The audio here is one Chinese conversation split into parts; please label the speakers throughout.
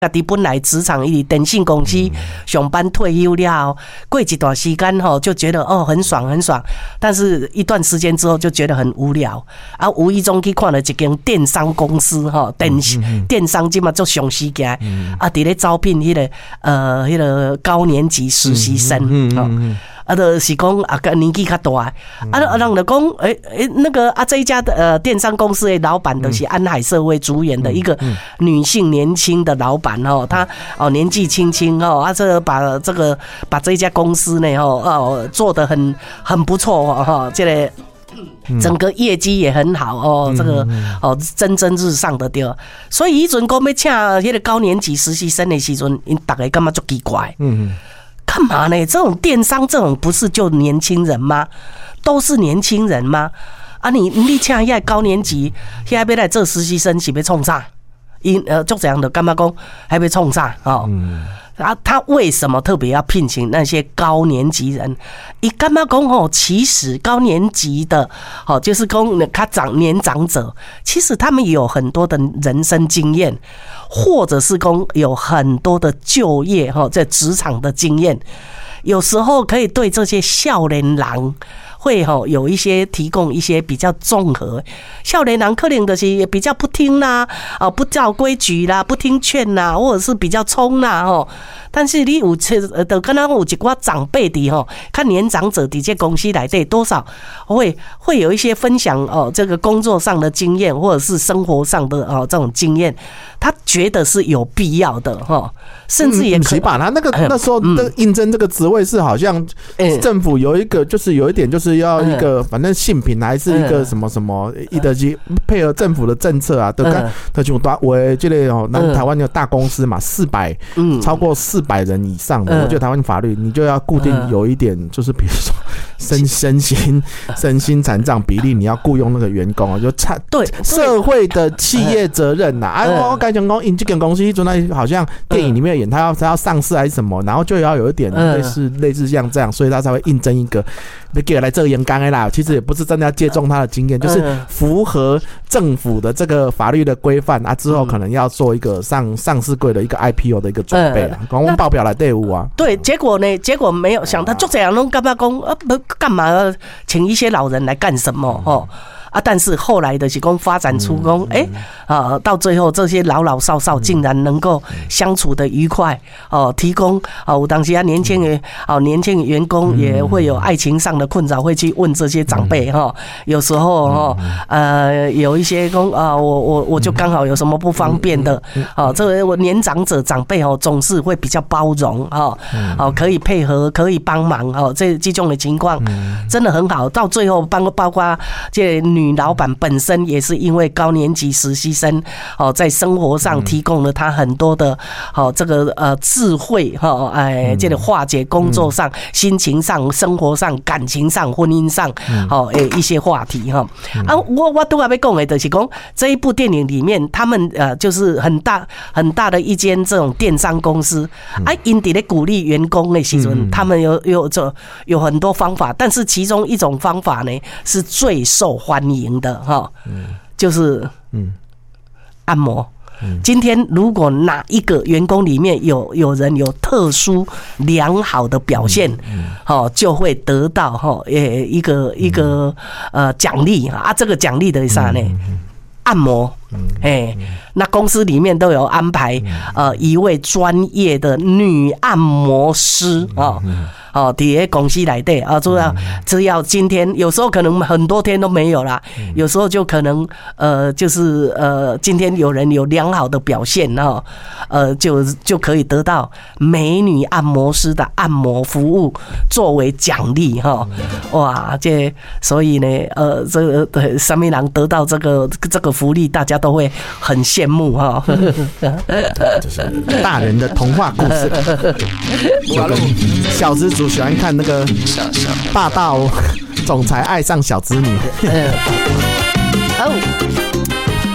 Speaker 1: 家己本来职场伊电信公司上班退休了，过一段时间就觉得很爽很爽，但是一段时间之后就觉得很无聊啊，无意中去看了一间电商公司电商今嘛做上时间啊，伫咧招聘迄个高年级实习生就是讲年纪较大人就讲那个这一家的电商公司的老板就是安海社会组员的一个女性年轻的老板她年纪轻轻把这一家公司呢做得很不错这个整个业绩也很好这个蒸蒸日上的对，所以迄阵讲要请迄个高年级实习生的时阵，因大家感觉足奇怪。干嘛呢？这种电商这种不是就年轻人吗？都是年轻人吗？啊，你请遐高年级，遐要来做实习生是要创啥？就这样的干嘛讲还要创啥？他为什么特别要聘请那些高年级人？伊干嘛讲其实高年级的就是讲年长者，其实他们也有很多的人生经验，或者是讲有很多的就业在职场的经验，有时候可以对这些少年人会有一些提供一些比较综合。少年人可能就是也比较不听啦，不照规矩啦，不听劝啦，或者是比较冲啦但是你有就可能有一寡长辈的看年长者的这公司来对多少会有一些分享这个工作上的经验，或者是生活上的这种经验，他觉得是有必要的甚至也可以
Speaker 2: 把他那时候的应征这个职位是好像政府有一个就是有一点就是要一个反正性平还是一个什么什么去配合政府的政策啊，就像我这个那台湾有大公司嘛，400超过400人以上的，我觉得台湾法律你就要固定有一点，就是比如说身心残障比例，你要雇佣那个员工就对社会的企业责任呐。我刚才讲，这间公司那好像电影里面演，他要上市还是什么，然后就要有一点类似像这样，所以他才会应征一个给来这个员工的啦。其实也不是真的要借重他的经验，就是符合政府的这个法律的规范啊，之后可能要做一个上市柜的一个 IPO 的一的准备啦，讲我们报表来队伍啊。
Speaker 1: 对，结果呢？结果没有想到，就这样弄干嘛讲干嘛请一些老人来干什么但是后来的是讲发展出功，到最后这些老少少竟然能够相处的愉快提供有当时年轻员工也会有爱情上的困扰，会去问这些长辈有时候有一些讲我就刚好有什么不方便的这个我年长者长辈总是会比较包容可以配合可以帮忙这种的情况真的很好。到最后包括这女老板本身也是因为高年级实习生在生活上提供了他很多的这个智慧这个化解工作上、心情上、生活上、感情上、婚姻上一些话题我都还没讲的就是讲这一部电影里面他们就是很大的一间这种电商公司因在鼓励员工的时候他们有很多方法，但是其中一种方法呢是最受欢迎的就是按摩。今天如果哪一个员工里面有人有特殊良好的表现就会得到一个奖励这个奖励的是啥呢？按摩。那公司里面都有安排一位专业的女按摩师底下公司内底只要今天有时候可能很多天都没有啦，有时候就可能就是今天有人有良好的表现就可以得到美女按摩师的按摩服务作为奖励哇，这所以呢这个什么人得到这个福利，大家都会很羡慕
Speaker 2: 这是大人的童话故事，就跟小资主喜欢看那个霸道总裁爱上小资女。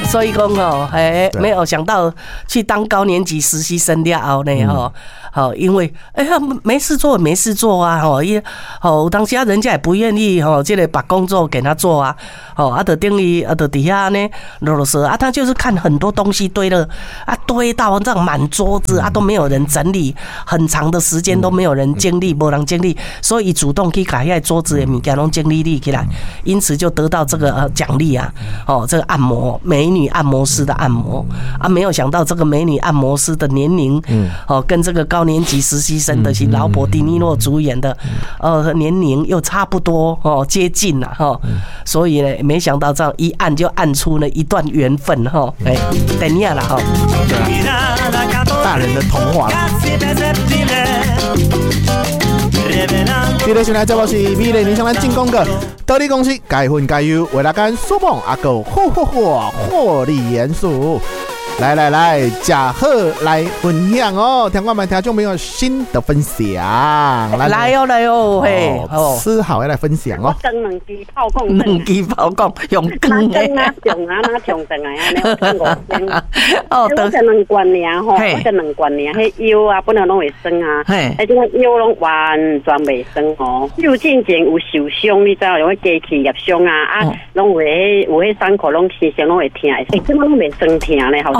Speaker 1: 所以讲哦，没有想到去当高年级实习生了后呢，因为呀没事做啊，当时人家也不愿意这个把工作给他做啊，就等于就底下呢啰嗦啊，他就是看很多东西堆了啊，堆到这样满桌子啊，都没有人整理，很长的时间都没有人经历，没人经历，所以主动去把那桌子的物件拢整理起来，因此就得到这个奖励啊，这个按摩美女按摩师的按摩啊，没有想到这个美女按摩师的年龄，跟这个高年级实习生的是劳勃迪尼诺主演的，年龄又差不多接近了所以呢，没想到这样一按就按出了一段缘分等一下了
Speaker 2: 大人的童话。这个现在这个是美丽人生咱进攻个道理公司该分该优，为大家说梦阿狗获利元素。来，嘉贺来分享哦！听众们听众朋友新的分享，
Speaker 1: 来哦，嘿，
Speaker 2: 吃好要来分享哦。
Speaker 3: 蒸两支泡公，
Speaker 1: 用羹
Speaker 3: 的，哪上等啊，你有蒸5斤，我才2罐尔吼，我才2罐尔，迄腰啊本来拢会酸啊，这个腰拢完全袂酸哦。就进前有受伤，你知道有机器业伤啊，拢有迄伤口拢时常拢会痛，这么拢袂酸痛咧，好。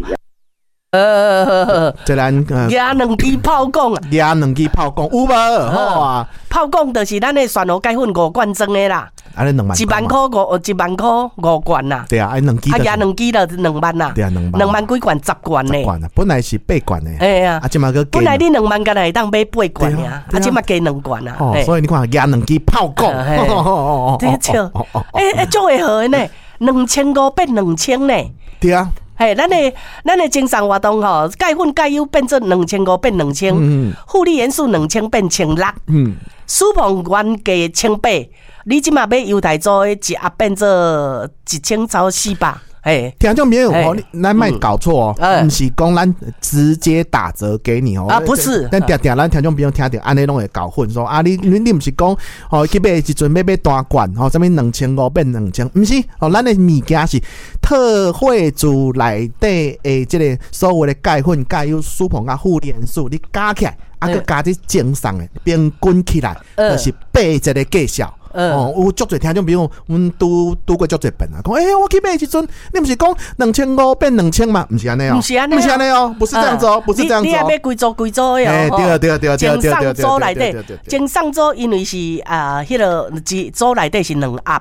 Speaker 2: 这咱
Speaker 1: 压2支泡公啊，
Speaker 2: 压2支泡公有无？好啊，
Speaker 1: 泡公就是咱的蒜头钙粉5罐装的啦，
Speaker 2: 安尼2万
Speaker 1: ，10000块5罐啦。
Speaker 2: 对啊，安2支，
Speaker 1: 压2支就2万啦。
Speaker 2: 对啊
Speaker 1: ，2万几罐10罐呢？
Speaker 2: 本来是8罐的。
Speaker 1: 哎呀，
Speaker 2: 这嘛个
Speaker 1: 本来你2万敢会当买8罐呀，这嘛加2罐啊。
Speaker 2: 所以你看压2支泡公，
Speaker 1: 真巧。足会好的呢，2500变2000呢。
Speaker 2: 对啊。
Speaker 1: 咱的精神活动钙粉钙优变做2500变2000，护理元素2000变1600，舒胖原价1800，你即马买犹太州的一盒变做1400。
Speaker 2: 听众朋友咱别搞错不是讲咱直接打折给你
Speaker 1: 不是，
Speaker 2: 但定咱听众朋友听到安尼拢会搞混，说你不是讲去买时阵要大罐什么2500变2000，不是咱的物件是特惠组内底的这个所有的钙粉、钙优、舒胖啊、护理元素，你加起来佮加啲精上的平均起来，就是8折的价效。有足侪听众朋友，阮拄过足侪本啊，讲我去买时阵，你不是讲2500变2000吗？不是安尼哦，不是安尼哦，不是这样子哦，不是这样子哦。
Speaker 1: 你要买贵州的
Speaker 2: 哦，对，
Speaker 1: 经上周内底，经上周因为是迄个周内底是2盒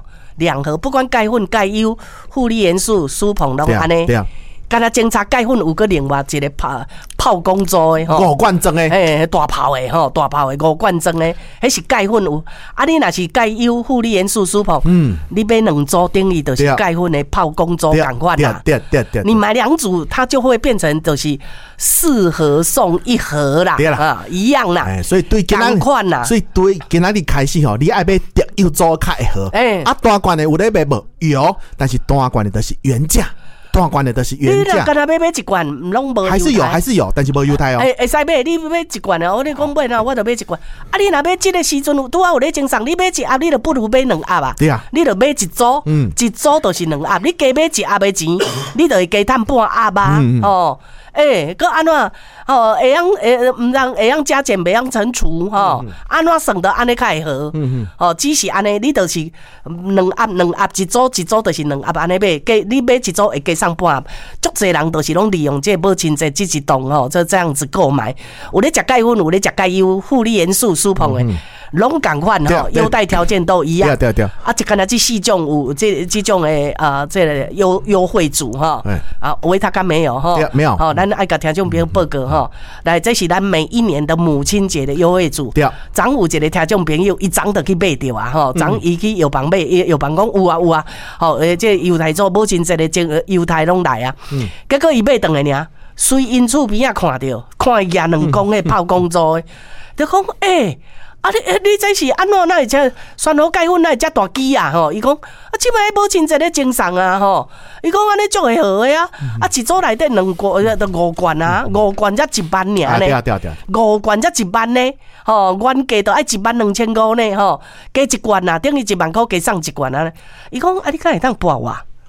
Speaker 1: 2盒，不管钙粉、钙优、护理元素、舒胖拢安尼。干那检查钙粉有个另外一个泡公做的
Speaker 2: 5罐装的，
Speaker 1: 大泡的5罐装的，迄是钙粉有。你若是钙优、护理元素、舒胖，你买2组等于就是钙粉的泡公做同款啦。对，你买2组，它就会变成就是4盒送1盒啦，一样啦。所以对同款啦，
Speaker 2: 所以对今仔日开始你爱买特优组较会好。大罐的有咧卖无？有，但是大罐的都是原价。大罐的都是原价，
Speaker 1: 你若买1罐，拢无
Speaker 2: 还是有，但是无犹太哦。
Speaker 1: 会使买，你买1罐啊！我讲买哪，我就买1罐。你若买这个时阵拄有咧精上，你买1盒，你就不如买2盒啊。
Speaker 2: 对啊，
Speaker 1: 你就买1组，一组就是2盒。你加买1盒的钱，你就会加赚半盒啊。搁安怎会用唔让会用加减，袂用乘除安怎算得安尼较会好只是安尼，你就是2盒一组就是2盒安尼买，你买1组会加上半盒。足侪人都是拢利用这母亲节这一档就这样子购买。有咧食钙粉，有咧食钙优、护理元素、舒胖的。拢同款优待条件都一样。
Speaker 2: 对。
Speaker 1: 就敢若这4种有这种的这个优惠组维他甘没有
Speaker 2: 没有
Speaker 1: 咱爱甲听众朋友报告来，这是咱每一年的母亲节的优惠组。昨有一个听众朋友，伊昨就去买着啊昨伊去药房买，药房讲有啊这犹太做母亲节的犹太拢来啊，结果伊买回来尔，随因厝边看到，看伊亚2公的泡公做的，就讲你这是安怎？那会遮酸头钙粉那会遮大支啊？伊讲即摆母亲节咧精送啊！伊讲安尼足会好的啊！一组内底2罐5罐啊，5罐才1万尔呢。
Speaker 2: 对
Speaker 1: 5罐才1万呢。原价都爱12500呢。加1罐啊，等于1万块加上1罐啊。伊讲你敢会当拨我？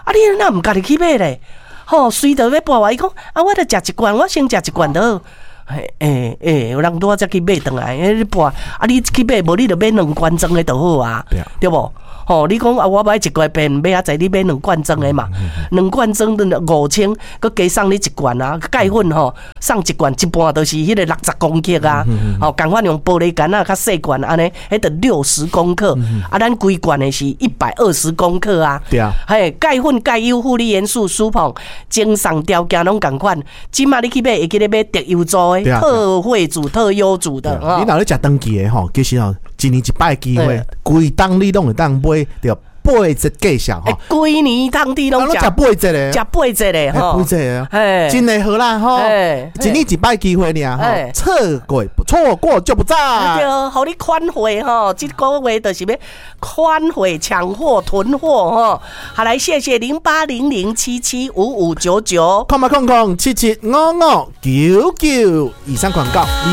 Speaker 1: 啊，你那唔家己去买咧？吼，随着要拨我，伊讲啊，我著食一罐，我先食一罐就好。有人拄仔才去买转来，你拨啊，你去买，无你著买2罐装的就好啊，对无？吼，你讲啊，我买1罐便买啊，在你买2罐装的嘛，2罐装的5000，佮加送你1罐啊，钙粉吼，送1罐一半都是迄个60公克啊，吼，共款用玻璃罐啊，较细罐安尼，迄得60公克，啊，咱规罐的是120公克啊，
Speaker 2: 对啊，
Speaker 1: 嘿，钙粉、钙优、负离元素、舒膨、精上条件拢共款，即马你去买会记得买特优组的、特惠组、特优组的，
Speaker 2: 你若咧食长期的吼，其实吼，1年1摆机会，规当你拢会当买。对，8节计上吼，
Speaker 1: 规年当地拢食
Speaker 2: 8节咧，
Speaker 1: 食8节咧吼
Speaker 2: ，8节啊，真诶好啦吼，1年1摆机会尔吼，错过就不再。
Speaker 1: 对，互你款会吼，这个月就是要款会抢货囤货吼。好，来谢谢0800775599，
Speaker 2: 空嘛空空775599，以上广告。